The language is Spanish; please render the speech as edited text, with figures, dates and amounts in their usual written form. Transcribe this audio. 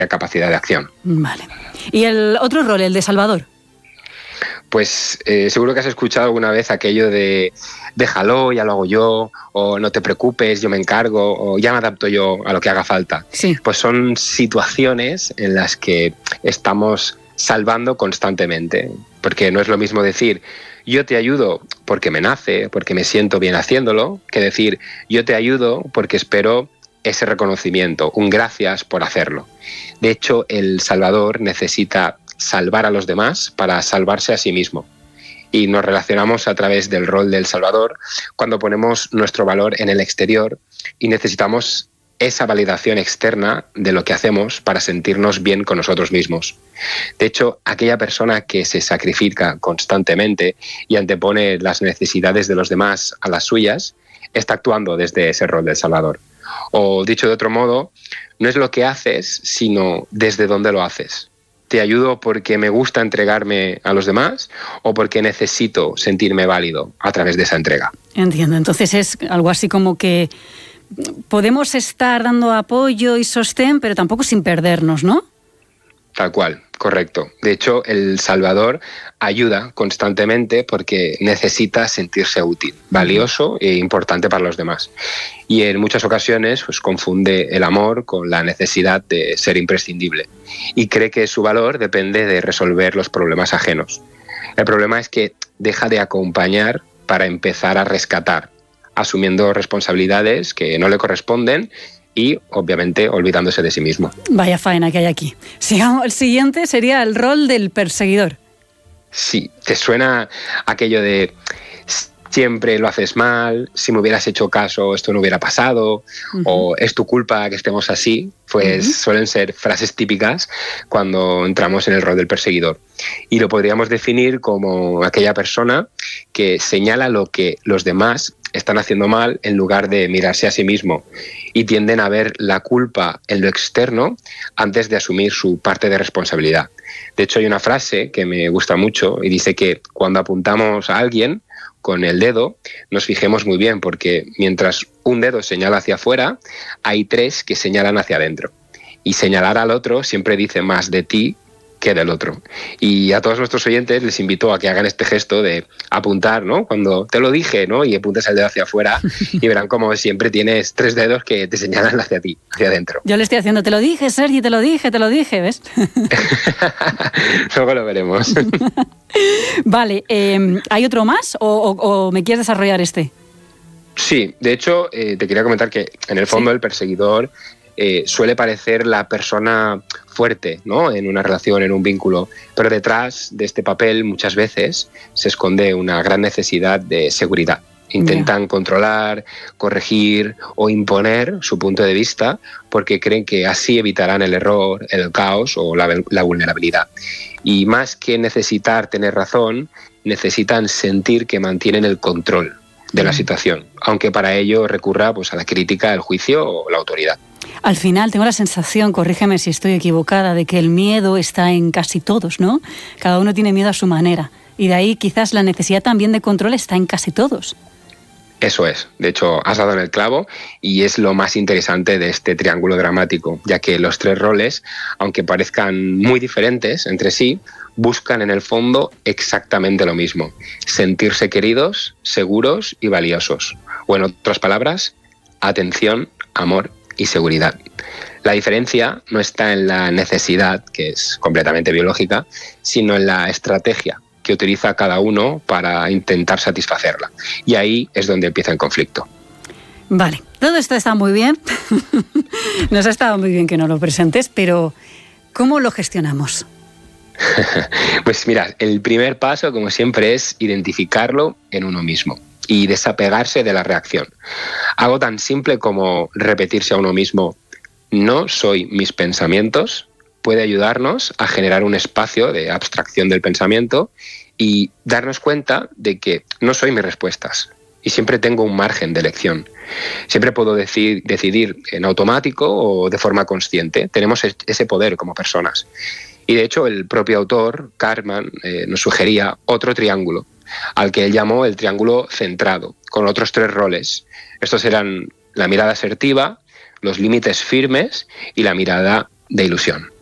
capacidad de acción. Vale. ¿Y el otro rol, el de Salvador? Pues seguro que has escuchado alguna vez aquello de déjalo, ya lo hago yo, o no te preocupes, yo me encargo, o ya me adapto yo a lo que haga falta. Sí. Pues son situaciones en las que estamos salvando constantemente, porque no es lo mismo decir yo te ayudo porque me nace, porque me siento bien haciéndolo, que decir yo te ayudo porque espero ese reconocimiento, un gracias por hacerlo. De hecho, el salvador necesita salvar a los demás para salvarse a sí mismo. Y nos relacionamos a través del rol del salvador cuando ponemos nuestro valor en el exterior y necesitamos esa validación externa de lo que hacemos para sentirnos bien con nosotros mismos. De hecho, aquella persona que se sacrifica constantemente y antepone las necesidades de los demás a las suyas, está actuando desde ese rol del salvador. O dicho de otro modo, no es lo que haces, sino desde dónde lo haces. ¿Te ayudo porque me gusta entregarme a los demás o porque necesito sentirme válido a través de esa entrega? Entiendo. Entonces es algo así como que podemos estar dando apoyo y sostén, pero tampoco sin perdernos, ¿no? Tal cual, correcto. De hecho, el salvador ayuda constantemente porque necesita sentirse útil, valioso e importante para los demás. Y en muchas ocasiones pues, confunde el amor con la necesidad de ser imprescindible y cree que su valor depende de resolver los problemas ajenos. El problema es que deja de acompañar para empezar a rescatar, asumiendo responsabilidades que no le corresponden y, obviamente, olvidándose de sí mismo. Vaya faena que hay aquí. Sigamos, el siguiente sería el rol del perseguidor. Sí, ¿te suena aquello de siempre lo haces mal, si me hubieras hecho caso esto no hubiera pasado, o es tu culpa que estemos así? Pues suelen ser frases típicas cuando entramos en el rol del perseguidor. Y lo podríamos definir como aquella persona que señala lo que los demás están haciendo mal en lugar de mirarse a sí mismo y tienden a ver la culpa en lo externo antes de asumir su parte de responsabilidad. De hecho, hay una frase que me gusta mucho y dice que cuando apuntamos a alguien con el dedo, nos fijemos muy bien porque mientras un dedo señala hacia afuera, hay 3 que señalan hacia adentro. Y señalar al otro siempre dice más de ti que del otro. Y a todos nuestros oyentes les invito a que hagan este gesto de apuntar, ¿no? Cuando te lo dije, ¿no? Y apuntes el dedo hacia afuera y verán como siempre tienes 3 dedos que te señalan hacia ti, hacia adentro. Yo le estoy haciendo, te lo dije, Sergi, te lo dije, ¿ves? Luego lo veremos. Vale, ¿hay otro más o me quieres desarrollar este? Sí, de hecho, te quería comentar que en el fondo el perseguidor suele parecer la persona fuerte, ¿no? En una relación, en un vínculo, pero detrás de este papel muchas veces se esconde una gran necesidad de seguridad. Intentan controlar, corregir o imponer su punto de vista porque creen que así evitarán el error, el caos o la vulnerabilidad. Y más que necesitar tener razón, necesitan sentir que mantienen el control de la situación, aunque para ello recurra pues, a la crítica, el juicio o la autoridad. Al final tengo la sensación, corrígeme si estoy equivocada, de que el miedo está en casi todos, ¿no? Cada uno tiene miedo a su manera y de ahí quizás la necesidad también de control está en casi todos. Eso es, de hecho has dado en el clavo y es lo más interesante de este triángulo dramático, ya que los 3 roles, aunque parezcan muy diferentes entre sí, buscan en el fondo exactamente lo mismo: sentirse queridos, seguros y valiosos. O en otras palabras, atención, amor y seguridad. La diferencia no está en la necesidad, que es completamente biológica, sino en la estrategia que utiliza cada uno para intentar satisfacerla. Y ahí es donde empieza el conflicto. Vale, todo esto está muy bien. Nos ha estado muy bien que nos lo presentes, pero ¿cómo lo gestionamos? Pues mira, el primer paso, como siempre, es identificarlo en uno mismo y desapegarse de la reacción. Algo tan simple como repetirse a uno mismo: no soy mis pensamientos, puede ayudarnos a generar un espacio de abstracción del pensamiento y darnos cuenta de que no soy mis respuestas y siempre tengo un margen de elección. Siempre puedo decidir en automático o de forma consciente. Tenemos ese poder como personas. Y de hecho el propio autor, Kahneman, nos sugería otro triángulo, al que él llamó el triángulo centrado, con otros 3 roles. Estos eran la mirada asertiva, los límites firmes y la mirada de ilusión.